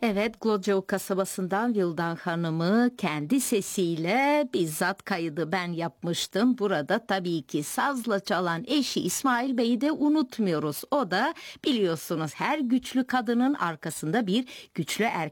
Evet, Gloco kasabasından Vildan Hanım'ı kendi sesiyle bizzat kaydı ben yapmıştım. Burada tabii ki sazla çalan eşi İsmail Bey'i de unutmuyoruz. O da biliyorsunuz her güçlü kadının arkasında bir güçlü erkek